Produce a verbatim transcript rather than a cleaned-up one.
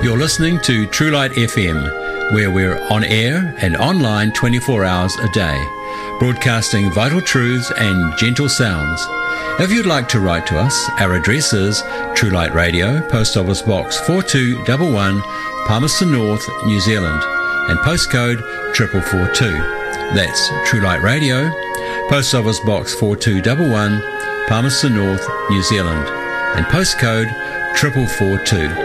You're listening to True Light F M, where we're on air and online twenty-four hours a day, broadcasting vital truths and gentle sounds. If you'd like to write to us, our address is True Light Radio, Post Office Box four two one one, Palmerston North, New Zealand, and postcode four four four two. That's True Light Radio, Post Office Box four two one one, Palmerston North, New Zealand, and postcode four four four two.